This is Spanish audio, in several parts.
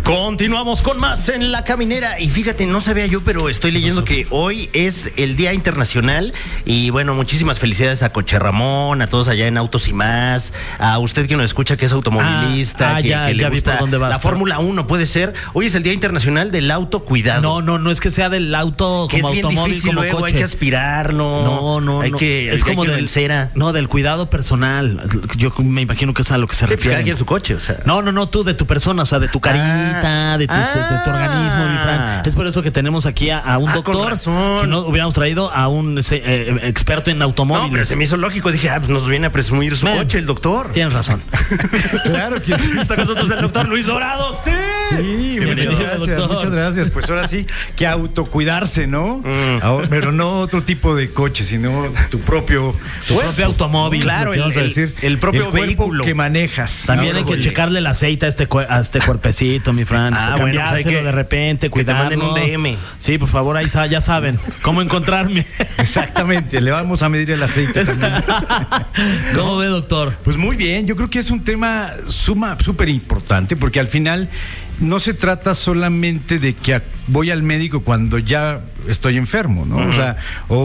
Continuamos con más en La Caminera. Y fíjate, no sabía yo, pero estoy leyendo que hoy es el Día Internacional. Y bueno, muchísimas felicidades a Coche Ramón, a todos allá en Autos y Más, a usted que nos escucha que es automovilista, que le gusta la Fórmula 1, puede ser. Hoy es el Día Internacional del Autocuidado. No es que sea del auto que como es bien automóvil, difícil, como luego coche. hay que aspirarlo. Hay que, es como del cera. No, del cuidado personal. Yo me imagino que es a lo que se refiere. Cada quien su coche, o sea. No, tú de tu persona, o sea, de tu carita, de tu organismo, mi Fran. Es por eso que tenemos aquí a un doctor. Con razón. Si no, hubiéramos traído a un experto en automóviles. No, pero se me hizo lógico. Dije, pues nos viene a presumir su coche el doctor. Tienes razón. Claro que sí. Está con nosotros el doctor Luis Dorado. Sí, muchas gracias. Pues ahora sí, que autocuidarse, ¿no? Pero no otro tipo de coche, sino tu propio automóvil. Claro, el propio vehículo que manejas. También hay que checarle el aceite a este cuerpecito, mi Fran. Bueno, pues hay que de repente, cuidarlo. Que te manden un DM. Sí, por favor, ahí ya saben cómo encontrarme. Exactamente, le vamos a medir el aceite también. ¿Cómo ve, doctor? Pues muy bien, yo creo que es un tema súper importante, porque al final no se trata solamente de que voy al médico cuando ya estoy enfermo, ¿no? O sea,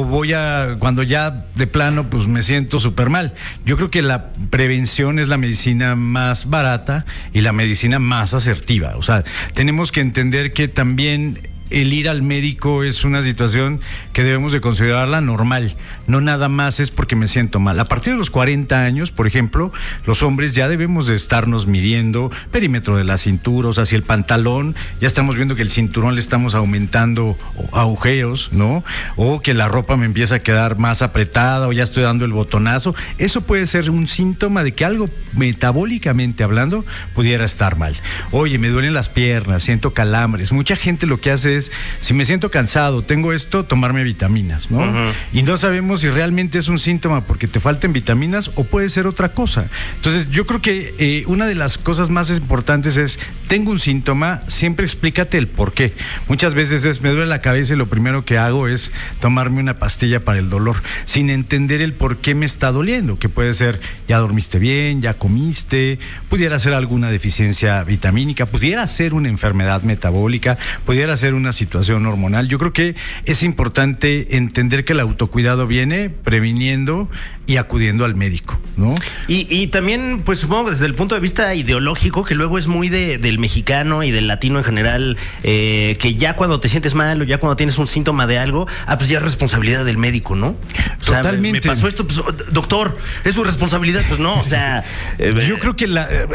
cuando ya de plano pues me siento súper mal. Yo creo que la prevención es la medicina más barata y la medicina más asertiva. O sea, tenemos que entender que también el ir al médico es una situación que debemos de considerarla normal, no nada más es porque me siento mal. A partir de los 40 años, por ejemplo, los hombres ya debemos de estarnos midiendo perímetro de la cintura, o sea, si el pantalón, ya estamos viendo que el cinturón le estamos aumentando agujeros, ¿no? O que la ropa me empieza a quedar más apretada o ya estoy dando el botonazo. Eso puede ser un síntoma de que algo metabólicamente hablando pudiera estar mal. Oye, me duelen las piernas, siento calambres. Mucha gente lo que hace es, si me siento cansado, tengo esto, tomarme vitaminas, ¿no? Y no sabemos si realmente es un síntoma porque te falten vitaminas o puede ser otra cosa. Entonces, yo creo que una de las cosas más importantes es, tengo un síntoma, siempre explícate el por qué. Muchas veces me duele la cabeza y lo primero que hago es tomarme una pastilla para el dolor, sin entender el por qué me está doliendo, que puede ser, ya dormiste bien, ya comiste, pudiera ser alguna deficiencia vitamínica, pudiera ser una enfermedad metabólica, pudiera ser una situación hormonal. Yo creo que es importante entender que el autocuidado viene previniendo y acudiendo al médico, ¿no? Y también, pues supongo desde el punto de vista ideológico, que luego es muy del mexicano y del latino en general, que ya cuando te sientes mal o ya cuando tienes un síntoma de algo, pues ya es responsabilidad del médico, ¿no? O Totalmente. sea, me pasó esto, pues, doctor, ¿es su responsabilidad? Pues no, o sea... yo creo que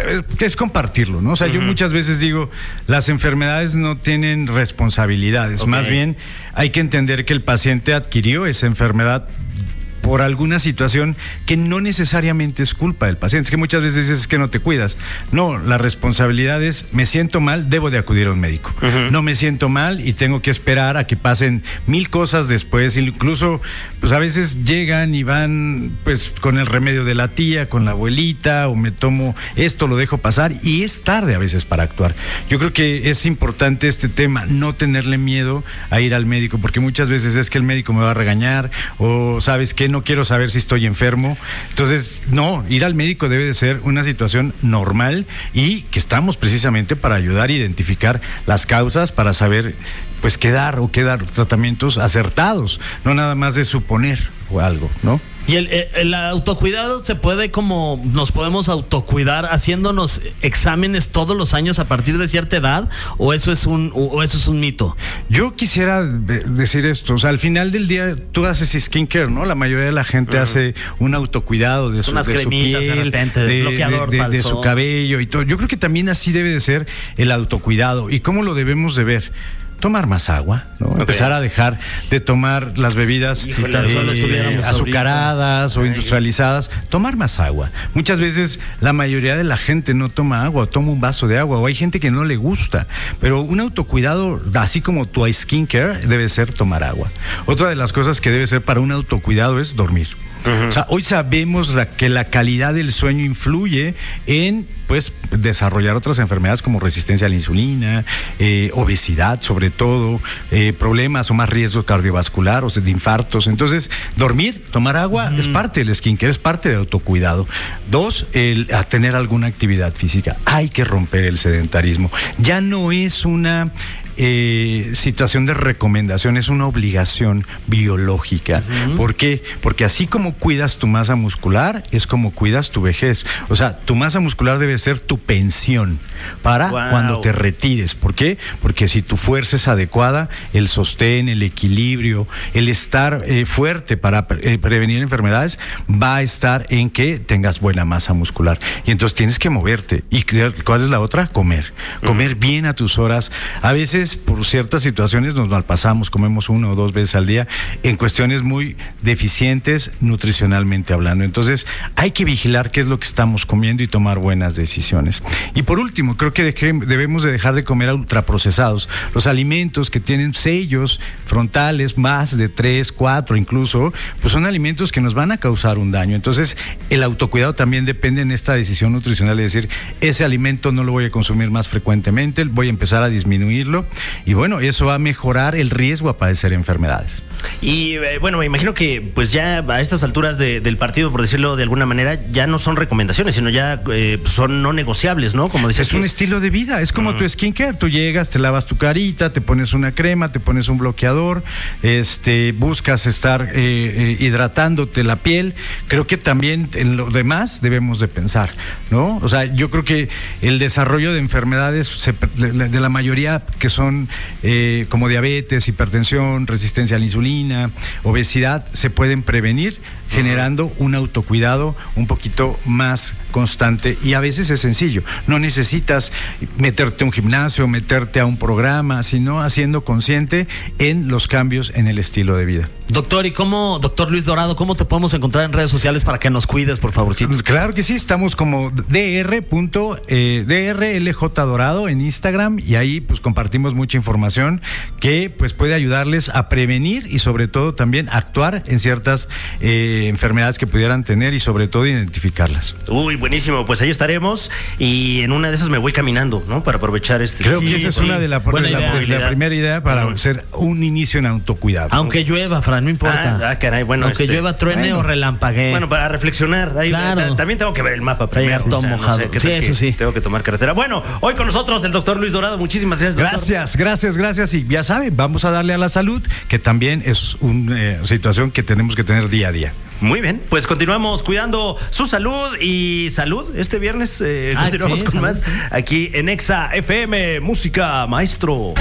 es compartirlo, ¿no? O sea, yo muchas veces digo, las enfermedades no tienen responsabilidades, más bien hay que entender que el paciente adquirió esa enfermedad por alguna situación que no necesariamente es culpa del paciente. Es que muchas veces dices que no te cuidas. No, la responsabilidad es, me siento mal, debo de acudir a un médico. No me siento mal y tengo que esperar a que pasen 1000 cosas después. Incluso, pues a veces llegan y van pues con el remedio de la tía, con la abuelita, o me tomo esto, lo dejo pasar, y es tarde a veces para actuar. Yo creo que es importante este tema, no tenerle miedo a ir al médico, porque muchas veces es que el médico me va a regañar, o sabes que no quiero saber si estoy enfermo. Entonces, no, ir al médico debe de ser una situación normal y que estamos precisamente para ayudar a identificar las causas, para saber pues qué dar tratamientos acertados, no nada más de suponer o algo, ¿no? Y el autocuidado se puede, como nos podemos autocuidar haciéndonos exámenes todos los años a partir de cierta edad, o eso es un mito. Yo quisiera decir esto, o sea, al final del día tú haces skincare, ¿no? La mayoría de la gente hace un autocuidado de su cremitas piel, de repente, de bloqueador de su cabello y todo. Yo creo que también así debe de ser el autocuidado. ¿Y cómo lo debemos de ver? Tomar más agua, ¿no? Empezar a dejar de tomar las bebidas azucaradas o industrializadas. Tomar más agua. Muchas veces la mayoría de la gente no toma agua, toma un vaso de agua, o hay gente que no le gusta. Pero un autocuidado, así como tu skincare, debe ser tomar agua. Otra de las cosas que debe ser para un autocuidado es dormir. O sea, hoy sabemos que la calidad del sueño influye en, pues, desarrollar otras enfermedades como resistencia a la insulina, obesidad sobre todo, problemas o más riesgo cardiovascular, o sea, de infartos. Entonces, dormir, tomar agua es parte del skincare, es parte de autocuidado. 2, a tener alguna actividad física. Hay que romper el sedentarismo. Ya no es una situación de recomendación, es una obligación biológica. ¿Por qué? Porque así como cuidas tu masa muscular, es como cuidas tu vejez. O sea, tu masa muscular debe ser tu pensión para cuando te retires. ¿Por qué? Porque si tu fuerza es adecuada, el sostén, el equilibrio, el estar fuerte para prevenir enfermedades, va a estar en que tengas buena masa muscular. Y entonces tienes que moverte. ¿Y cuál es la otra? Comer. Comer bien a tus horas. A veces, por ciertas situaciones, nos malpasamos, comemos 1 o 2 veces al día en cuestiones muy deficientes nutricionalmente hablando. Entonces, hay que vigilar qué es lo que estamos comiendo y tomar buenas decisiones. Y por último, creo que debemos de dejar de comer ultraprocesados. Los alimentos que tienen sellos frontales, más de 3, 4 incluso, pues son alimentos que nos van a causar un daño. Entonces, el autocuidado también depende en esta decisión nutricional de decir, ese alimento no lo voy a consumir más frecuentemente, voy a empezar a disminuirlo. Y bueno, eso va a mejorar el riesgo a padecer enfermedades. Y bueno, me imagino que pues ya a estas alturas del partido, por decirlo de alguna manera, ya no son recomendaciones, sino ya son no negociables, ¿no? Como dices, es un estilo de vida, es como tu skincare. Tú llegas, te lavas tu carita, te pones una crema, te pones un bloqueador, buscas estar hidratándote la piel. Creo que también en lo demás debemos de pensar, ¿no? O sea, yo creo que el desarrollo de enfermedades de la mayoría que son como diabetes, hipertensión, resistencia a la insulina, obesidad, se pueden prevenir generando un autocuidado un poquito más constante, y a veces es sencillo. No necesitas meterte a un gimnasio, meterte a un programa, sino haciendo consciente en los cambios en el estilo de vida. Doctor, doctor Luis Dorado, cómo te podemos encontrar en redes sociales para que nos cuides, por favorcito? Claro que sí, estamos como DRLJ Dorado en Instagram, y ahí pues compartimos mucha información que pues puede ayudarles a prevenir y sobre todo también actuar en ciertas enfermedades que pudieran tener, y sobre todo identificarlas. Uy, buenísimo, pues ahí estaremos, y en una de esas me voy caminando, ¿no? Para aprovechar Creo que esa es una de la primera idea para hacer un inicio en autocuidado. Aunque llueva, Fran, no importa. Caray, bueno. Aunque llueva, truene o relampaguee. Bueno, para reflexionar. Ahí, claro. También tengo que ver el mapa primero. Todo mojado. No sé, sí, eso sí. Tengo que tomar carretera. Bueno, hoy con nosotros el doctor Luis Dorado. Muchísimas gracias, doctor. Gracias. Y ya saben, vamos a darle a la salud, que también es una situación que tenemos que tener día a día. Muy bien, pues continuamos cuidando su salud y salud. Este viernes continuamos con más aquí en Exa FM. Música, maestro.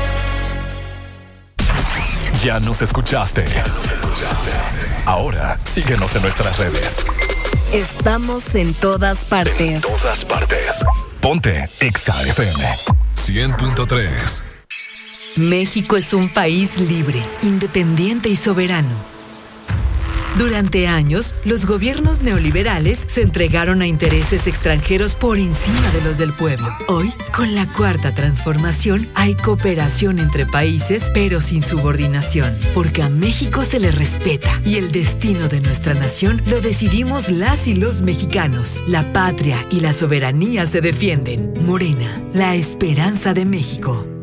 Ya nos escuchaste. Ahora síguenos en nuestras redes. Estamos en todas partes. Ponte Exa FM 100.3. México es un país libre, independiente y soberano. Durante años, los gobiernos neoliberales se entregaron a intereses extranjeros por encima de los del pueblo. Hoy, con la Cuarta Transformación, hay cooperación entre países, pero sin subordinación, porque a México se le respeta, y el destino de nuestra nación lo decidimos las y los mexicanos. La patria y la soberanía se defienden. Morena, la esperanza de México.